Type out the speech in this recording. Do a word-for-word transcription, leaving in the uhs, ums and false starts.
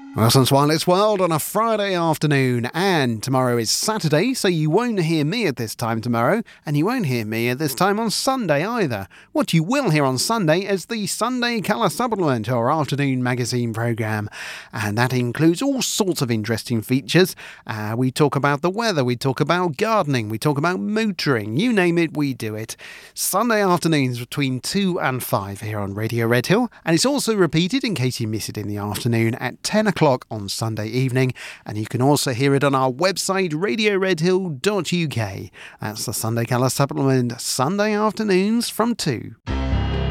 Wilson's Wireless World on a Friday afternoon, and tomorrow is Saturday, so you won't hear me at this time tomorrow, and you won't hear me at this time on Sunday either. What you will hear on Sunday is the Sunday Colour Supplement, our afternoon magazine programme, and that includes all sorts of interesting features. Uh, we talk about the weather, we talk about gardening, we talk about motoring, you name it, we do it. Sunday afternoons between two and five here on Radio Redhill, and it's also repeated, in case you miss it in the afternoon, at ten o'clock on Sunday evening, and you can also hear it on our website radio redhill dot u k. That's the Sunday Colour Supplement, Sunday afternoons from two.